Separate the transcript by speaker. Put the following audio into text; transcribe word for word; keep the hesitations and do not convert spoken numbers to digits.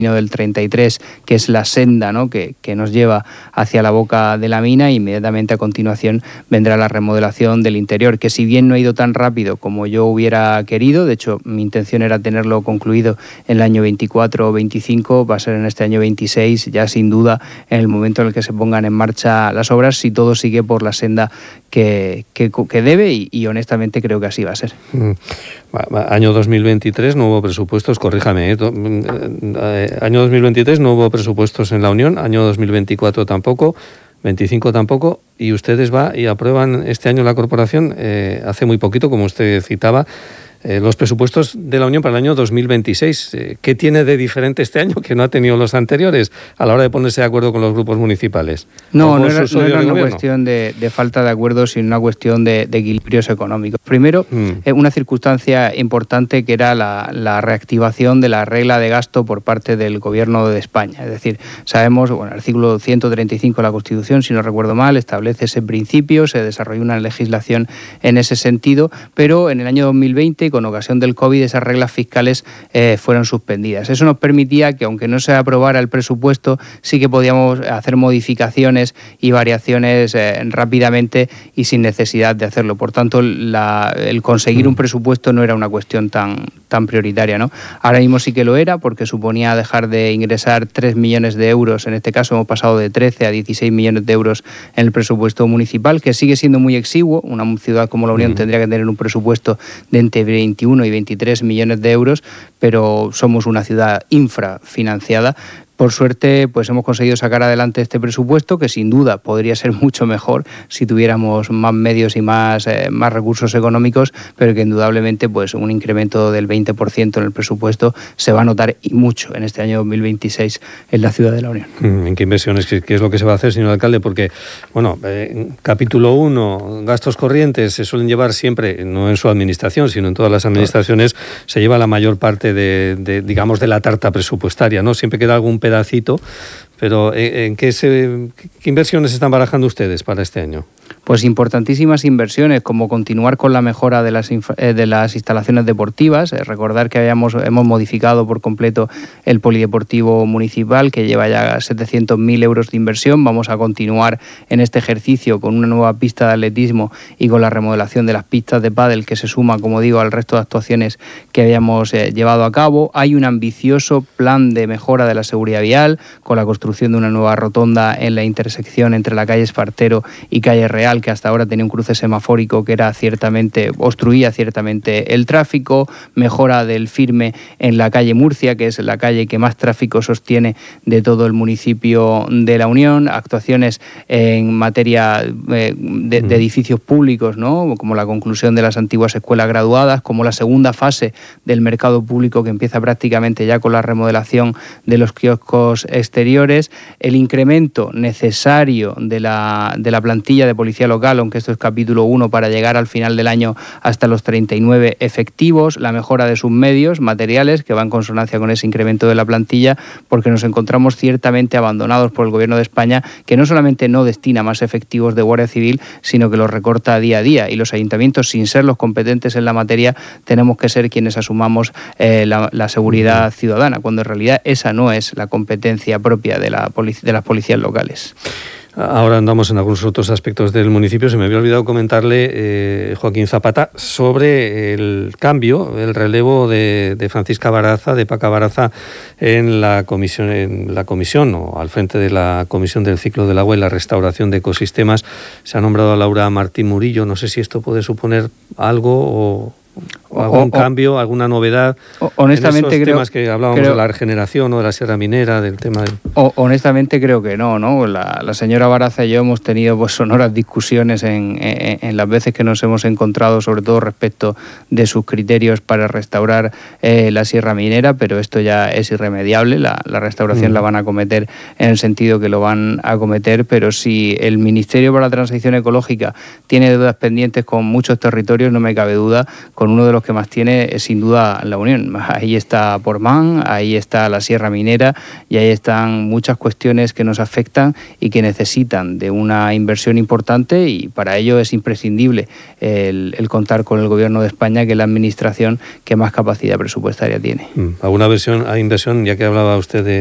Speaker 1: del treinta y tres, que es la senda, ¿no?, que, que nos lleva hacia la boca de la mina, e inmediatamente a continuación vendrá la remodelación del interior, que si bien no ha ido tan rápido como yo hubiera querido, de hecho mi intención era tenerlo concluido en el año veinticuatro o veinticinco, va a ser en este año veintiséis, ya sin duda en el momento en el que se pongan en marcha las obras, si todo sigue por la senda que, que, que debe, y, y honestamente creo que así va a ser.
Speaker 2: Mm. Año dos mil veintitrés no hubo presupuestos, corríjame, ¿eh? eh, año dos mil veintitrés no hubo presupuestos en la Unión, año dos mil veinticuatro tampoco, veinticinco tampoco, y ustedes va y aprueban este año la corporación, eh, hace muy poquito, como usted citaba, eh, los presupuestos de la Unión para el año dos mil veintiséis. Eh, ¿Qué tiene de diferente este año que no ha tenido los anteriores a la hora de ponerse de acuerdo con los grupos municipales?
Speaker 1: No, no era, no era una cuestión de, de falta de acuerdo, sino una cuestión de, de equilibrios económicos. Primero, mm. eh, una circunstancia importante que era la, la reactivación de la regla de gasto por parte del Gobierno de España. Es decir, sabemos, bueno, el artículo ciento treinta y cinco de la Constitución, si no recuerdo mal, establece ese principio, se desarrolló una legislación en ese sentido, pero en el año dos mil veinte, con ocasión del COVID, esas reglas fiscales eh, fueron suspendidas. Eso nos permitía que, aunque no se aprobara el presupuesto, sí que podíamos hacer modificaciones y variaciones eh, rápidamente y sin necesidad de hacerlo. Por tanto, la, el conseguir un presupuesto no era una cuestión tan, tan prioritaria, ¿no? Ahora mismo sí que lo era, porque suponía dejar de ingresar tres millones de euros. En este caso hemos pasado de trece a dieciséis millones de euros en el presupuesto municipal, que sigue siendo muy exiguo. Una ciudad como la Unión mm. tendría que tener un presupuesto de entre veintiuno y veintitrés millones de euros, pero somos una ciudad infrafinanciada. Por suerte, pues hemos conseguido sacar adelante este presupuesto, que sin duda podría ser mucho mejor si tuviéramos más medios y más, eh, más recursos económicos, pero que indudablemente pues un incremento del veinte por ciento en el presupuesto se va a notar, y mucho, en este año dos mil veintiséis en la ciudad de la Unión.
Speaker 2: ¿En qué inversiones? ¿Qué, qué es lo que se va a hacer, señor alcalde? Porque, bueno, eh, capítulo uno, gastos corrientes se suelen llevar siempre, no en su administración, sino en todas las administraciones, se lleva la mayor parte de, de digamos, de la tarta presupuestaria, ¿no? Siempre queda algún pedacito, pero ¿en qué, se, qué inversiones están barajando ustedes para este año?
Speaker 1: Pues importantísimas inversiones, como continuar con la mejora de las, de las instalaciones deportivas. Eh, recordar que habíamos, hemos modificado por completo el polideportivo municipal, que lleva ya setecientos mil euros de inversión. Vamos a continuar en este ejercicio con una nueva pista de atletismo y con la remodelación de las pistas de pádel, que se suma, como digo, al resto de actuaciones que habíamos eh, llevado a cabo. Hay un ambicioso plan de mejora de la seguridad vial, con la construcción de una nueva rotonda en la intersección entre la calle Espartero y calle Real, que hasta ahora tenía un cruce semafórico que era ciertamente, obstruía ciertamente el tráfico. Mejora del firme en la calle Murcia, que es la calle que más tráfico sostiene de todo el municipio de la Unión. Actuaciones en materia eh, de, de edificios públicos, ¿no?, como la conclusión de las antiguas escuelas graduadas, como la segunda fase del mercado público, que empieza prácticamente ya con la remodelación de los kioscos exteriores. El incremento necesario de la, de la plantilla de policía local, aunque esto es capítulo uno, para llegar al final del año hasta los treinta y nueve efectivos. La mejora de sus medios materiales, que va en consonancia con ese incremento de la plantilla, porque nos encontramos ciertamente abandonados por el Gobierno de España, que no solamente no destina más efectivos de Guardia Civil, sino que los recorta día a día, y los ayuntamientos, sin ser los competentes en la materia, tenemos que ser quienes asumamos eh, la, la seguridad ciudadana, cuando en realidad esa no es la competencia propia de, la polic- de las policías locales.
Speaker 2: Ahora andamos en algunos otros aspectos del municipio. Se me había olvidado comentarle, eh, Joaquín Zapata, sobre el cambio, el relevo de, de Francisca Baraza, de Paca Baraza, en la comisión, en la comisión o al frente de la Comisión del Ciclo del Agua y la Restauración de Ecosistemas. Se ha nombrado a Laura Martín Murillo. No sé si esto puede suponer algo o... o algún o, cambio, alguna novedad
Speaker 1: o, honestamente
Speaker 2: en esos
Speaker 1: creo,
Speaker 2: temas que hablábamos
Speaker 1: creo,
Speaker 2: de la regeneración o de la sierra minera, del tema del...
Speaker 1: o, honestamente creo que no, ¿no? La, la señora Baraza y yo hemos tenido pues sonoras discusiones en, en, en las veces que nos hemos encontrado, sobre todo respecto de sus criterios para restaurar eh, la sierra minera, pero esto ya es irremediable. La, la restauración mm. la van a acometer en el sentido que lo van a acometer, pero si el Ministerio para la Transición Ecológica tiene deudas pendientes con muchos territorios, no me cabe duda, con uno de los que más tiene es sin duda la Unión. Ahí está Portmán, ahí está la Sierra Minera y ahí están muchas cuestiones que nos afectan y que necesitan de una inversión importante, y para ello es imprescindible el, el contar con el Gobierno de España, que es la administración que más capacidad presupuestaria tiene.
Speaker 2: ¿Alguna versión, hay inversión, ya que hablaba usted de